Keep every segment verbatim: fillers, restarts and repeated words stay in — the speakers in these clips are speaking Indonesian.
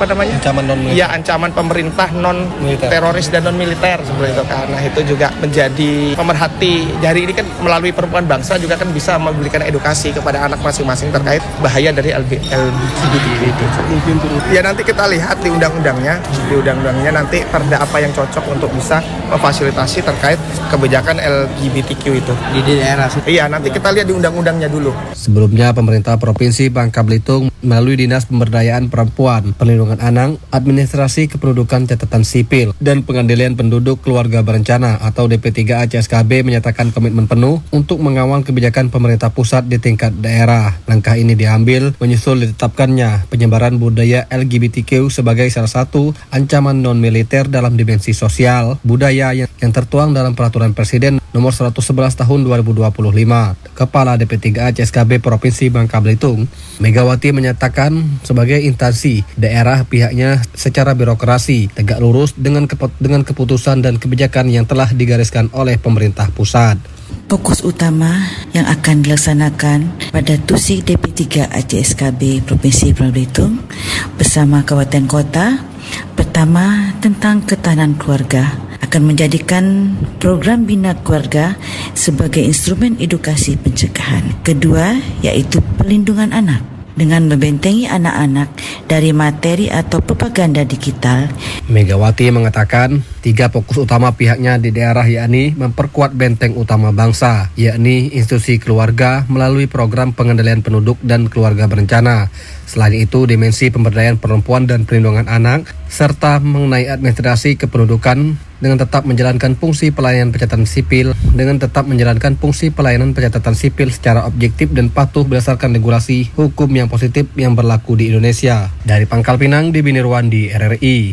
apa namanya? Ancaman non militer. Iya, ancaman pemerintah non militer. Teroris dan non militer seperti itu. Karena itu juga menjadi pemerhati. Dari ini kan melalui perempuan bangsa juga kan bisa memberikan edukasi kepada anak masing-masing terkait bahaya dari L G B T Q itu. Ya nanti kita lihat di undang-undangnya, di undang-undangnya nanti perda apa yang cocok untuk bisa memfasilitasi terkait kebijakan L G B T Q itu di daerah. Iya, nanti kita lihat di undang-undangnya dulu. Sebelumnya pemerintah Provinsi Bangka Belitung melalui Dinas Pemberdayaan Perempuan, Perlindungan Anak, Administrasi Kependudukan Catatan Sipil, dan Pengadilan Penduduk Keluarga Berencana atau D P tiga A C S K B menyatakan komitmen penuh untuk mengawal kebijakan pemerintah pusat di tingkat daerah. Langkah ini diambil menyusul ditetapkannya penyebaran budaya L G B T Q sebagai salah satu ancaman non-militer dalam dimensi sosial budaya yang, yang tertuang dalam Peraturan Presiden nomor seratus sebelas tahun dua ribu dua puluh lima. Kepala D P tiga A C S K B Provinsi Bangka Belitung, Megawati menyatakan sebagai instansi daerah pihaknya secara birokrasi tegak lurus dengan keput- dengan keputusan dan kebijakan yang telah digariskan oleh pemerintah pusat. Fokus utama yang akan dilaksanakan pada Tusik D P tiga A C S K B Provinsi Bangka Belitung bersama kabupaten kota, pertama tentang ketahanan keluarga, akan menjadikan program Bina Keluarga sebagai instrumen edukasi pencegahan. Kedua, yaitu perlindungan anak dengan membentengi anak-anak dari materi atau propaganda digital. Megawati mengatakan tiga fokus utama pihaknya di daerah yakni memperkuat benteng utama bangsa, yakni institusi keluarga melalui program pengendalian penduduk dan keluarga berencana. Selain itu, dimensi pemberdayaan perempuan dan perlindungan anak, serta mengenai administrasi kependudukan dengan tetap menjalankan fungsi pelayanan pencatatan sipil, dengan tetap menjalankan fungsi pelayanan pencatatan sipil secara objektif dan patuh berdasarkan regulasi hukum yang positif yang berlaku di Indonesia. Dari Pangkal Pinang, Debby Nirwandi, R R I.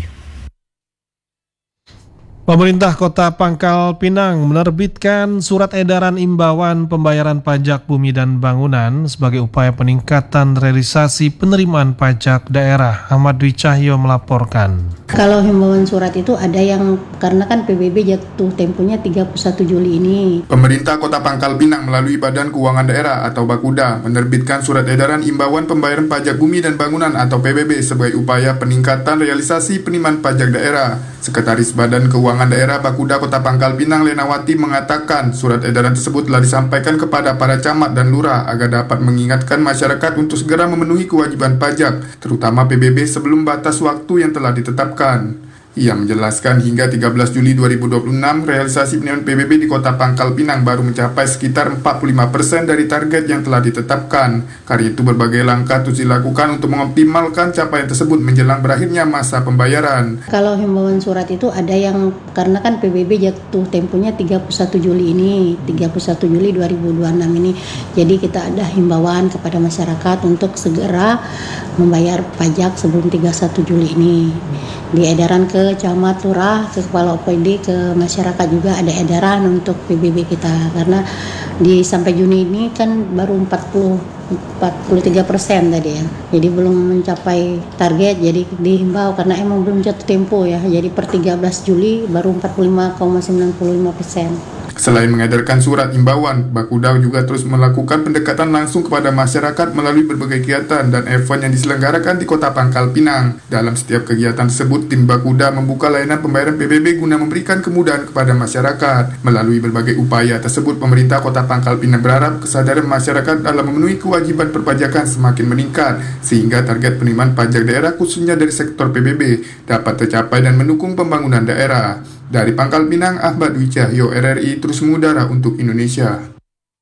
Pemerintah Kota Pangkal Pinang menerbitkan surat edaran imbauan pembayaran pajak bumi dan bangunan sebagai upaya peningkatan realisasi penerimaan pajak daerah. Ahmad Dwi Cahyo melaporkan. Kalau himbauan surat itu ada yang karena kan P B B jatuh temponya tiga puluh satu Juli ini. Pemerintah Kota Pangkal Pinang melalui Badan Keuangan Daerah atau Bakuda menerbitkan surat edaran imbauan pembayaran pajak bumi dan bangunan atau P B B sebagai upaya peningkatan realisasi penerimaan pajak daerah. Sekretaris Badan Keuangan Daerah Bakuda Kota Pangkal Pinang Lenawati mengatakan surat edaran tersebut telah disampaikan kepada para camat dan lurah agar dapat mengingatkan masyarakat untuk segera memenuhi kewajiban pajak, terutama P B B sebelum batas waktu yang telah ditetapkan. Ia menjelaskan hingga tiga belas Juli dua ribu dua puluh enam realisasi penerimaan P B B di Kota Pangkal Pinang baru mencapai sekitar empat puluh lima persen dari target yang telah ditetapkan. Karena itu berbagai langkah terus dilakukan untuk mengoptimalkan capaian tersebut menjelang berakhirnya masa pembayaran. Kalau himbauan surat itu ada yang karena kan P B B jatuh temponya tiga puluh satu Juli ini, tiga puluh satu Juli dua ribu dua puluh enam ini. Jadi kita ada himbauan kepada masyarakat untuk segera membayar pajak sebelum tiga puluh satu Juli ini. Di edaran ke camat, lurah, ke kepala O P D, ke masyarakat juga ada edaran untuk P B B kita karena di sampai Juni ini kan baru empat puluh empat puluh tiga persen tadi ya. Jadi belum mencapai target, jadi dihimbau karena emang belum jatuh tempo ya. Jadi per tiga belas Juli baru empat puluh lima koma sembilan lima persen. Selain mengedarkan surat imbauan, Bakuda juga terus melakukan pendekatan langsung kepada masyarakat melalui berbagai kegiatan dan event yang diselenggarakan di Kota Pangkal Pinang. Dalam setiap kegiatan tersebut, tim Bakuda membuka layanan pembayaran P B B guna memberikan kemudahan kepada masyarakat. Melalui berbagai upaya tersebut, pemerintah Kota Pangkal Pinang berharap kesadaran masyarakat dalam memenuhi kewajiban perpajakan semakin meningkat, sehingga target penerimaan pajak daerah khususnya dari sektor P B B dapat tercapai dan mendukung pembangunan daerah. Dari Pangkal Pinang, Ahmad Dwi Cahyo, R R I terus mengudara untuk Indonesia.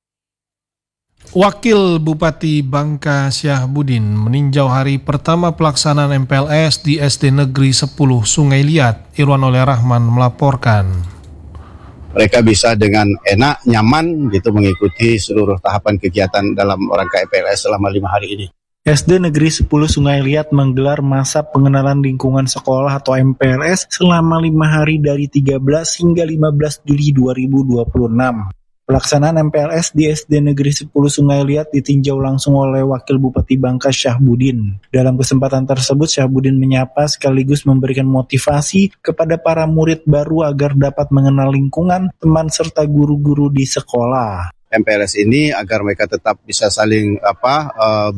Wakil Bupati Bangka Syahbudin meninjau hari pertama pelaksanaan M P L S di S D Negeri sepuluh Sungai Liat. Irwan Oleh Rahman melaporkan. Mereka bisa dengan enak, nyaman gitu mengikuti seluruh tahapan kegiatan dalam rangka M P L S selama lima hari ini. S D Negeri sepuluh Sungai Liat menggelar masa pengenalan lingkungan sekolah atau M P L S selama lima hari dari tiga belas hingga lima belas Juli dua ribu dua puluh enam. Pelaksanaan M P L S di S D Negeri sepuluh Sungai Liat ditinjau langsung oleh Wakil Bupati Bangka Syahbudin. Dalam kesempatan tersebut, Syahbudin menyapa sekaligus memberikan motivasi kepada para murid baru agar dapat mengenal lingkungan, teman serta guru-guru di sekolah. M P L S ini agar mereka tetap bisa saling apa uh, ber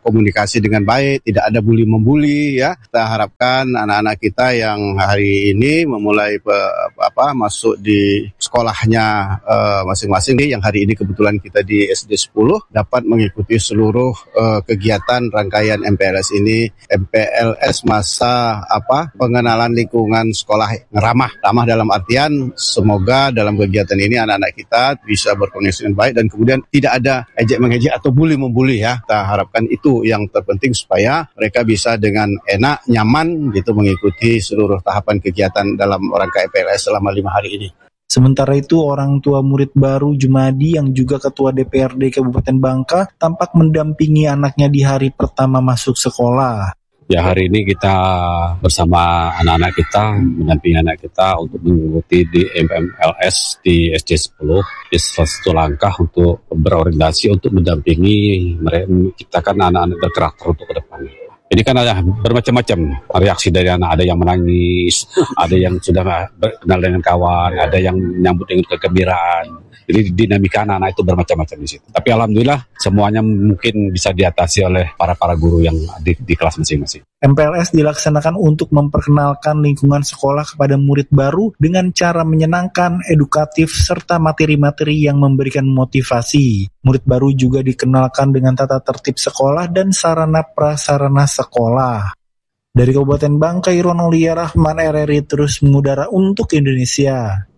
berkomunikasi dengan baik, tidak ada bully membuli ya. Kita harapkan anak-anak kita yang hari ini memulai pe, apa masuk di sekolahnya uh, masing-masing, yang hari ini kebetulan kita di S D sepuluh dapat mengikuti seluruh uh, kegiatan rangkaian M P L S ini. M P L S masa apa pengenalan lingkungan sekolah ramah. Ramah dalam artian semoga dalam kegiatan ini anak-anak kita bisa berkomunikasi dengan baik dan kemudian tidak ada ejek mengejek atau bully membuli ya. Kita harapkan itu yang terpenting supaya mereka bisa dengan enak, nyaman gitu mengikuti seluruh tahapan kegiatan dalam rangka M P L S selama lima hari ini. Sementara itu, orang tua murid baru Jumadi yang juga ketua D P R D Kabupaten Bangka tampak mendampingi anaknya di hari pertama masuk sekolah. Ya, hari ini kita bersama anak-anak kita, mendampingi anak kita untuk mengikuti di M P L S di S D sepuluh. Ini salah satu langkah untuk berorientasi untuk mendampingi mereka, menciptakan anak-anak berkarakter untuk ke depan. Ini kan ada bermacam-macam reaksi dari anak, ada yang menangis, ada yang sudah kenal dengan kawan, ada yang menyambut dengan kegembiraan. Jadi dinamika anak-anak itu bermacam-macam di situ. Tapi alhamdulillah semuanya mungkin bisa diatasi oleh para-para guru yang di, di kelas masing-masing. M P L S dilaksanakan untuk memperkenalkan lingkungan sekolah kepada murid baru dengan cara menyenangkan, edukatif, serta materi-materi yang memberikan motivasi. Murid baru juga dikenalkan dengan tata tertib sekolah dan sarana prasarana sekolah. Dari Kabupaten Bangka, Irwan Aulia Rahman, R R I terus mengudara untuk Indonesia.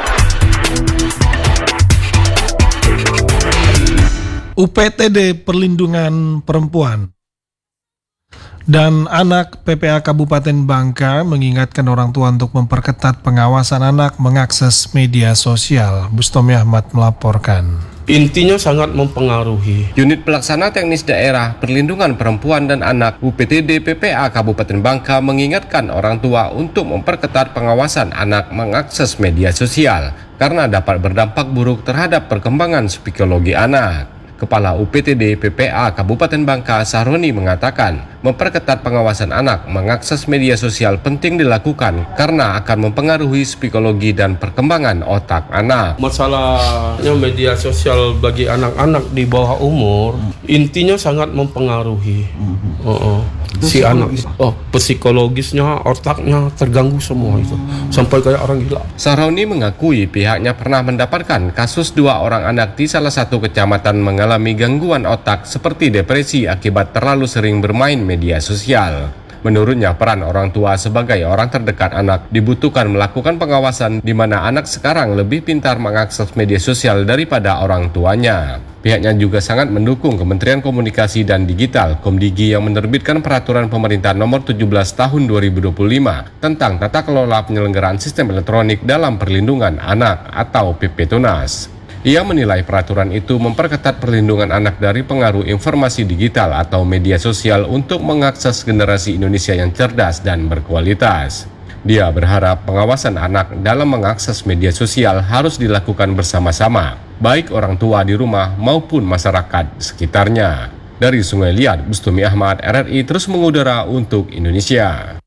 U P T D Perlindungan Perempuan dan Anak P P A Kabupaten Bangka mengingatkan orang tua untuk memperketat pengawasan anak mengakses media sosial. Bustomi Ahmad melaporkan. Intinya sangat mempengaruhi. Unit Pelaksana Teknis Daerah Perlindungan Perempuan dan Anak U P T D P P A Kabupaten Bangka mengingatkan orang tua untuk memperketat pengawasan anak mengakses media sosial karena dapat berdampak buruk terhadap perkembangan psikologi anak. Kepala U P T D P P A Kabupaten Bangka Sahroni mengatakan, memperketat pengawasan anak mengakses media sosial penting dilakukan karena akan mempengaruhi psikologi dan perkembangan otak anak. Masalahnya media sosial bagi anak-anak di bawah umur intinya sangat mempengaruhi. Uh -uh. Si anak, oh psikologisnya, otaknya terganggu semua itu, sampai kayak orang gila. Sahroni mengakui pihaknya pernah mendapatkan kasus dua orang anak di salah satu kecamatan mengalami gangguan otak seperti depresi akibat terlalu sering bermain media sosial. Menurutnya, peran orang tua sebagai orang terdekat anak dibutuhkan melakukan pengawasan di mana anak sekarang lebih pintar mengakses media sosial daripada orang tuanya. Pihaknya juga sangat mendukung Kementerian Komunikasi dan Digital Komdigi yang menerbitkan peraturan pemerintah nomor tujuh belas tahun dua ribu dua puluh lima tentang tata kelola penyelenggaraan sistem elektronik dalam perlindungan anak atau P P Tunas. Ia menilai peraturan itu memperketat perlindungan anak dari pengaruh informasi digital atau media sosial untuk mengakses generasi Indonesia yang cerdas dan berkualitas. Dia berharap pengawasan anak dalam mengakses media sosial harus dilakukan bersama-sama, baik orang tua di rumah maupun masyarakat sekitarnya. Dari Sungai Liat, Bustomi Ahmad, R R I terus mengudara untuk Indonesia.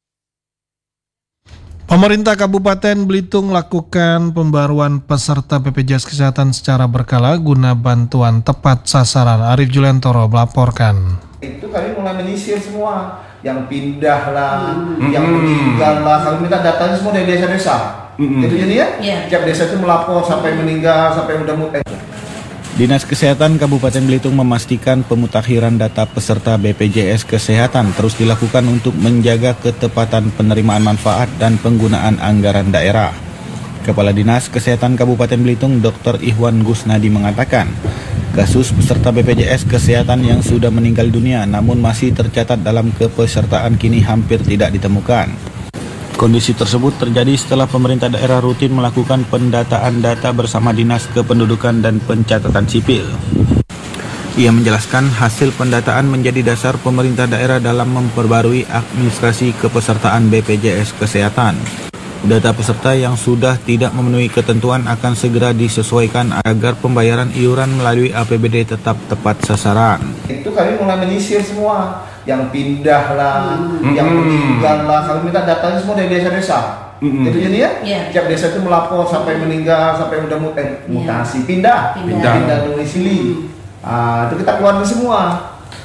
Pemerintah Kabupaten Belitung lakukan pembaruan peserta B P J S Kesehatan secara berkala guna bantuan tepat sasaran. Arif Juliantoro melaporkan. Itu kami mulai menyisir semua, yang pindah lah, mm-hmm. yang meninggal lah. Kami minta datanya semua dari desa-desa. Mm-hmm. Itu jadi ya, yeah. Tiap desa itu melapor sampai meninggal, sampai udah muter. Dinas Kesehatan Kabupaten Belitung memastikan pemutakhiran data peserta B P J S Kesehatan terus dilakukan untuk menjaga ketepatan penerimaan manfaat dan penggunaan anggaran daerah. Kepala Dinas Kesehatan Kabupaten Belitung Doktor Ihwan Gusnadi mengatakan, kasus peserta B P J S Kesehatan yang sudah meninggal dunia namun masih tercatat dalam kepesertaan kini hampir tidak ditemukan. Kondisi tersebut terjadi setelah pemerintah daerah rutin melakukan pendataan data bersama Dinas Kependudukan dan Pencatatan Sipil. Ia menjelaskan hasil pendataan menjadi dasar pemerintah daerah dalam memperbarui administrasi kepesertaan B P J S Kesehatan. Data peserta yang sudah tidak memenuhi ketentuan akan segera disesuaikan agar pembayaran iuran melalui A P B D tetap tepat sasaran. Itu kami mulai menyisir semua, yang pindah lah, mm-hmm. yang meninggal lah. Kami minta datanya semua dari desa-desa. Mm-hmm. Itu jadi ya, yeah. Tiap desa itu melapor sampai meninggal, sampai udah mut- eh, mutasi, pindah, pindah, pindah domisili. Ah, itu kita keluarin semua.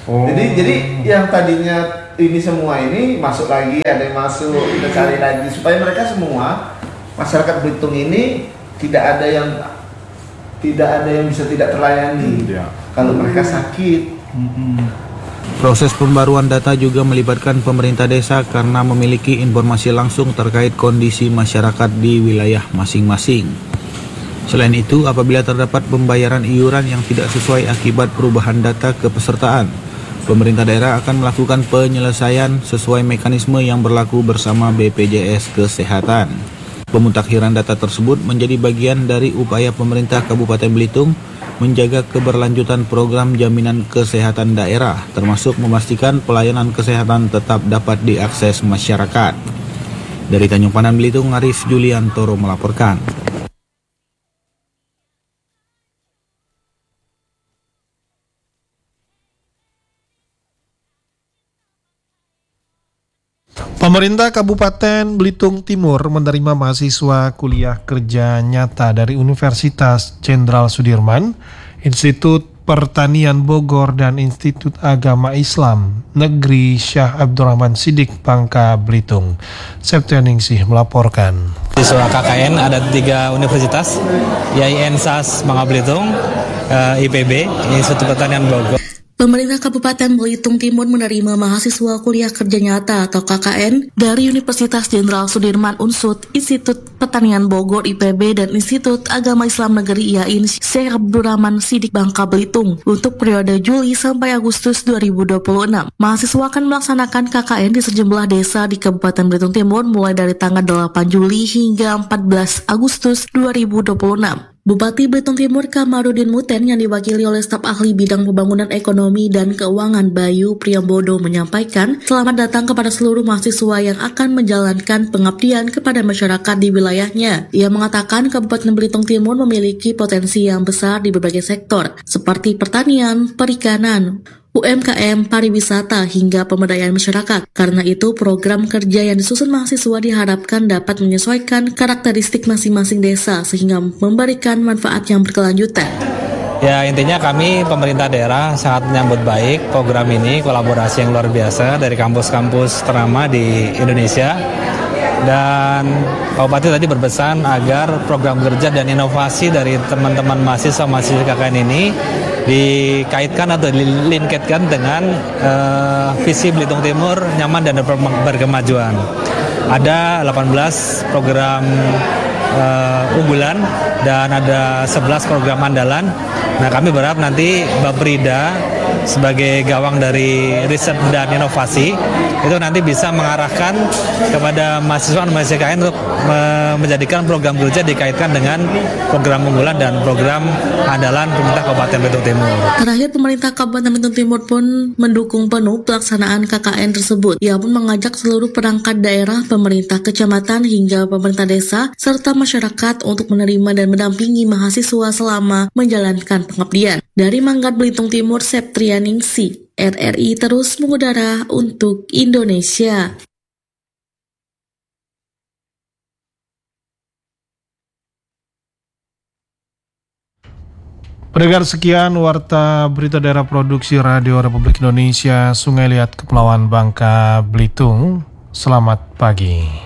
Oh. Jadi jadi yang tadinya ini semua ini masuk lagi, ada yang masuk, kita cari lagi supaya mereka semua masyarakat Belitung ini tidak ada yang tidak ada yang bisa tidak terlayani ya. Kalau mereka sakit. Hmm. Proses pembaruan data juga melibatkan pemerintah desa karena memiliki informasi langsung terkait kondisi masyarakat di wilayah masing-masing. Selain itu, apabila terdapat pembayaran iuran yang tidak sesuai akibat perubahan data kepesertaan, pemerintah daerah akan melakukan penyelesaian sesuai mekanisme yang berlaku bersama B P J S Kesehatan. Pemutakhiran data tersebut menjadi bagian dari upaya pemerintah Kabupaten Belitung menjaga keberlanjutan program jaminan kesehatan daerah, termasuk memastikan pelayanan kesehatan tetap dapat diakses masyarakat. Dari Tanjung Pandan, Belitung, Arif Juliantoro melaporkan. Pemerintah Kabupaten Belitung Timur menerima mahasiswa kuliah kerja nyata dari Universitas Jenderal Sudirman, Institut Pertanian Bogor, dan Institut Agama Islam Negeri Syah Abdurrahman Siddiq Bangka Belitung. Septianingsih melaporkan. Siswa K K N ada tiga universitas, Y I N S A S Bangka Belitung, I P B, Institut Pertanian Bogor. Pemerintah Kabupaten Belitung Timur menerima mahasiswa kuliah kerja nyata atau K K N dari Universitas Jenderal Sudirman U N S U D, Institut Pertanian Bogor I P B, dan Institut Agama Islam Negeri Y I N Syekh Abdurrahman Siddiq Bangka Belitung untuk periode Juli sampai Agustus dua ribu dua puluh enam. Mahasiswa akan melaksanakan K K N di sejumlah desa di Kabupaten Belitung Timur mulai dari tanggal delapan Juli hingga empat belas Agustus dua ribu dua puluh enam. Bupati Belitung Timur Kamarudin Muten yang diwakili oleh staf ahli bidang pembangunan ekonomi dan keuangan Bayu Priambodo menyampaikan selamat datang kepada seluruh mahasiswa yang akan menjalankan pengabdian kepada masyarakat di wilayahnya. Ia mengatakan Kabupaten Belitung Timur memiliki potensi yang besar di berbagai sektor seperti pertanian, perikanan, U M K M, pariwisata, hingga pemberdayaan masyarakat. Karena itu, program kerja yang disusun mahasiswa diharapkan dapat menyesuaikan karakteristik masing-masing desa sehingga memberikan manfaat yang berkelanjutan. Ya, intinya kami pemerintah daerah sangat menyambut baik program ini, kolaborasi yang luar biasa dari kampus-kampus ternama di Indonesia. Dan Pak Bupati tadi berpesan agar program kerja dan inovasi dari teman-teman mahasiswa-mahasiswa K K N ini dikaitkan atau dilinketkan dengan uh, visi Belitung Timur nyaman dan berkemajuan. Ada delapan belas program uh, unggulan dan ada sebelas program andalan. Nah, kami berharap nanti Baprida sebagai gawang dari riset dan inovasi itu nanti bisa mengarahkan kepada mahasiswa-mahasiswa K K N untuk menjadikan program kerja dikaitkan dengan program unggulan dan program andalan pemerintah Kabupaten Belitung Timur. Terakhir, pemerintah Kabupaten Belitung Timur pun mendukung penuh pelaksanaan K K N tersebut. Ia pun mengajak seluruh perangkat daerah, pemerintah kecamatan hingga pemerintah desa serta masyarakat untuk menerima dan mendampingi mahasiswa selama menjalankan pengabdian. Dari Manggat Belitung Timur, Septrianingsih, R R I terus mengudara untuk Indonesia. Pendengar, sekian warta berita daerah produksi Radio Republik Indonesia Sungai Liat Kepulauan Bangka Belitung. Selamat pagi.